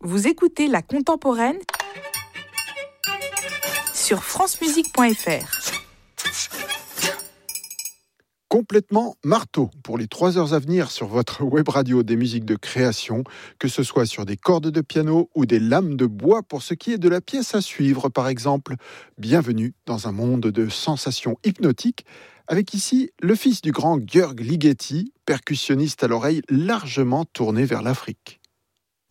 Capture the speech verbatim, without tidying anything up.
Vous écoutez La Contemporaine sur francemusique point f r. Complètement marteau pour les trois heures à venir sur votre web radio des musiques de création, que ce soit sur des cordes de piano ou des lames de bois pour ce qui est de la pièce à suivre par exemple. Bienvenue dans un monde de sensations hypnotiques avec ici le fils du grand György Ligeti, percussionniste à l'oreille largement tourné vers l'Afrique.